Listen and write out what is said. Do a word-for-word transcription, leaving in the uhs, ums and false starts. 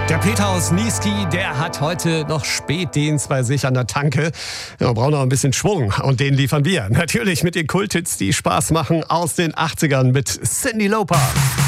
Der Peter aus Niesky, der hat heute noch Spätdienst bei sich an der Tanke. Ja, wir brauchen noch ein bisschen Schwung und den liefern wir. Natürlich mit den Kulthits, die Spaß machen aus den achtzigern mit Cyndi Lauper.